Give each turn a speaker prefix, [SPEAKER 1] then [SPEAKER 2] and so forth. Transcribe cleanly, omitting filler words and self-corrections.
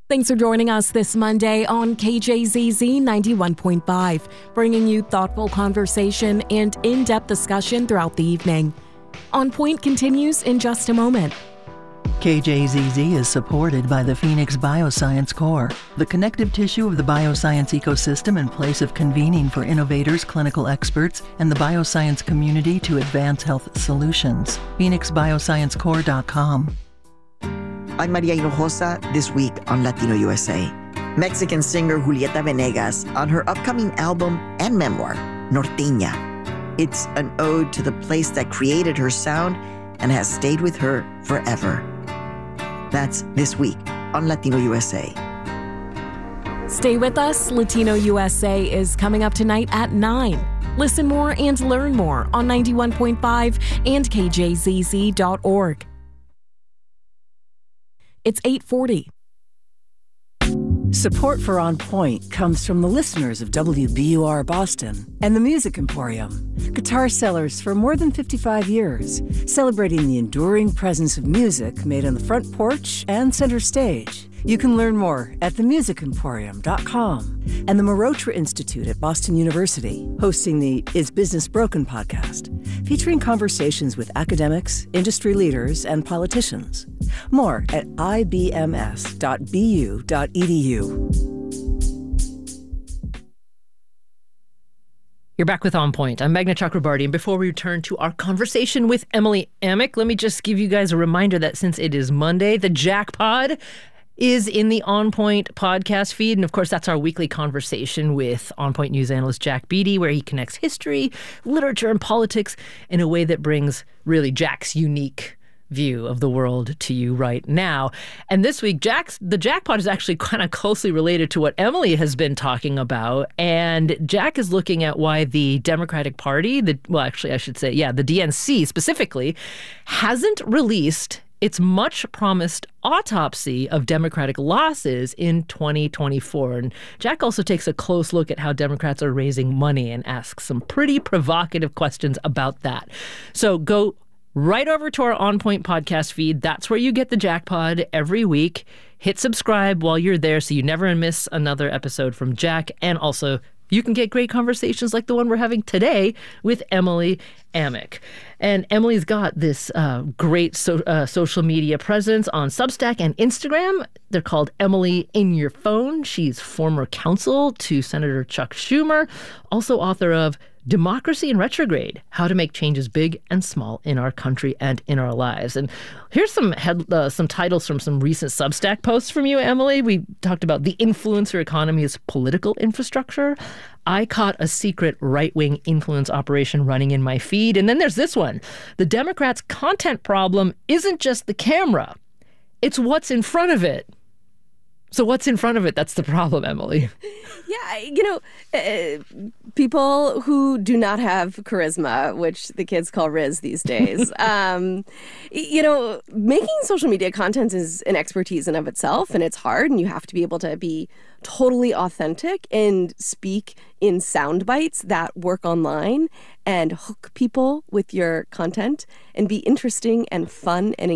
[SPEAKER 1] Thanks for joining us this Monday on KJZZ 91.5, bringing you thoughtful conversation and in-depth discussion throughout the evening. On Point continues in just a moment.
[SPEAKER 2] KJZZ is supported by the Phoenix Bioscience Core, the connective tissue of the bioscience ecosystem and place of convening for innovators, clinical experts, and the bioscience community to advance health solutions. PhoenixBioscienceCore.com.
[SPEAKER 3] I'm Maria Hinojosa, this week on Latino USA. Mexican singer Julieta Venegas on her upcoming album and memoir, Norteña. It's an ode to the place that created her sound and has stayed with her forever. That's this week on Latino USA.
[SPEAKER 1] Stay with us. Latino USA is coming up tonight at 9. Listen more and learn more on 91.5 and KJZZ.org. It's 8:40.
[SPEAKER 4] Support for On Point comes from the listeners of WBUR Boston and the Music Emporium, guitar sellers for more than 55 years, celebrating the enduring presence of music made on the front porch and center stage. You can learn more at themusicemporium.com. And the Marotra Institute at Boston University, hosting the Is Business Broken podcast, featuring conversations with academics, industry leaders, and politicians. More at ibms.bu.edu.
[SPEAKER 5] You're back with On Point. I'm Meghna Chakrabarty, and before we return to our conversation with Emily Amick, let me just give you guys a reminder that since it is Monday, the Jackpod is in the On Point podcast feed. And of course, that's our weekly conversation with On Point news analyst Jack Beatty, where he connects history, literature, and politics in a way that brings really Jack's unique view of the world to you right now. And this week, the Jackpot is actually kind of closely related to what Emily has been talking about. And Jack is looking at why the Democratic Party, the DNC specifically, hasn't released its much-promised autopsy of Democratic losses in 2024. And Jack also takes a close look at how Democrats are raising money and asks some pretty provocative questions about that. So go right over to our On Point podcast feed. That's where you get the Jackpod every week. Hit subscribe while you're there so you never miss another episode from Jack. And also, you can get great conversations like the one we're having today with Emily Amick. And Emily's got this great social media presence on Substack and Instagram. They're called Emily in Your Phone. She's former counsel to Senator Chuck Schumer, also author of Democracy in Retrograde, How to Make Changes Big and Small in Our Country and in Our Lives. And here's some titles from some recent Substack posts from you, Emily. We talked about the influencer economy as political infrastructure. I caught a secret right-wing influence operation running in my feed. And then there's this one. The Democrats' content problem isn't just the camera. It's what's in front of it. So what's in front of it? That's the problem, Emily.
[SPEAKER 6] Yeah, people who do not have charisma, which the kids call Riz these days, making social media content is an expertise in of itself, and it's hard, and you have to be able to be totally authentic and speak in sound bites that work online and hook people with your content and be interesting and fun and